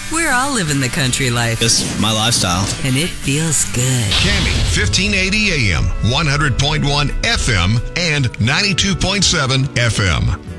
We're all living the country life. It's my lifestyle. And it feels good. Cammy, 1580 AM, 100.1 FM, and 92.7 FM.